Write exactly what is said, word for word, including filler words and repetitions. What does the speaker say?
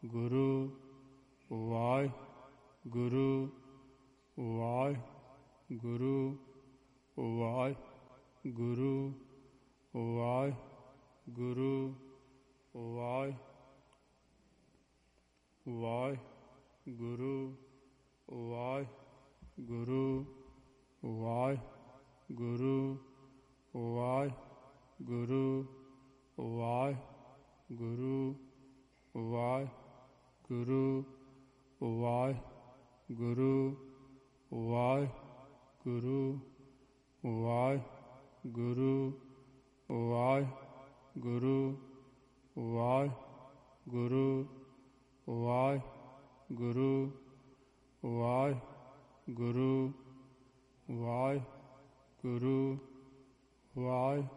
Guru Waheguru Waheguru Waheguru Waheguru ਵਾਹਿ Waheguru Waheguru Waheguru Waheguru Waheguru Waheguru Waheguru Waheguru Waheguru Waheguru Waheguru Waheguru Waheguru Waheguru ਵਾਹਿ